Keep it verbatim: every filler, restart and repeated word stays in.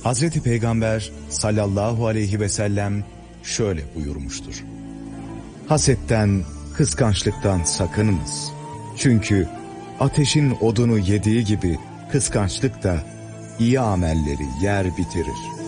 Hazreti Peygamber sallallahu aleyhi ve sellem şöyle buyurmuştur: hasetten, kıskançlıktan sakınınız. Çünkü ateşin odunu yediği gibi kıskançlık da iyi amelleri yer bitirir.